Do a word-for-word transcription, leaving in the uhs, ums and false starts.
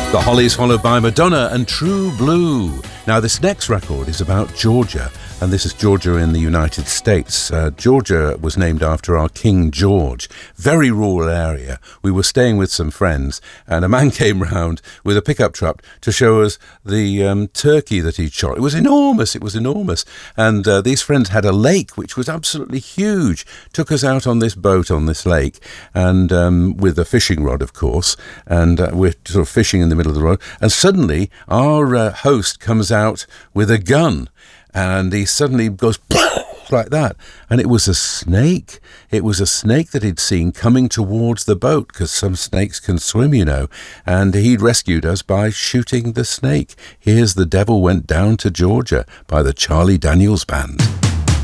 The Hollies, followed by Madonna and True Blue. Now, this next record is about Georgia, and this is Georgia in the United States. Uh, Georgia was named after our King George. Very rural area. We were staying with some friends, and a man came round with a pickup truck to show us the um, turkey that he'd shot. It was enormous. It was enormous. And uh, these friends had a lake which was absolutely huge. Took us out on this boat on this lake, and um, with a fishing rod, of course, and uh, we're sort of fishing in the middle of the road, and suddenly our uh, host comes out with a gun, and he suddenly goes like that, and it was a snake. It was a snake that he'd seen coming towards the boat, because some snakes can swim, you know, and he'd rescued us by shooting the snake. Here's The Devil Went Down to Georgia by the Charlie Daniels Band.